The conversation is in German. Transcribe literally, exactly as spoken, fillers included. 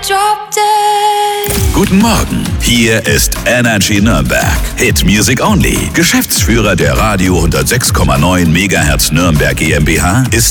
Drop dead. Guten Morgen, hier ist Energy Nürnberg. Hit Music Only. Geschäftsführer der Radio hundertsechs Komma neun Megahertz Nürnberg GmbH ist